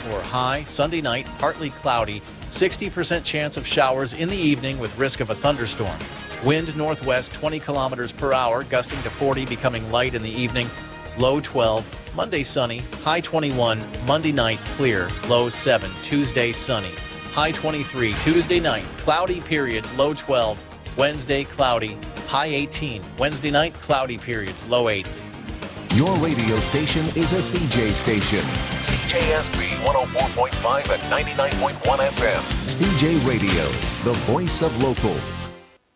or high. Sunday night, partly cloudy. 60% chance of showers in the evening with risk of a thunderstorm. Wind northwest 20 kilometers per hour, gusting to 40, becoming light in the evening. Low 12. Monday sunny, high 21. Monday night clear, low 7. Tuesday sunny, high 23. Tuesday night cloudy periods, low 12. Wednesday cloudy, high 18. Wednesday night cloudy periods, low 8. Your radio station is a CJ station. CJSB 104.5 and 99.1 FM. CJ Radio, the voice of local.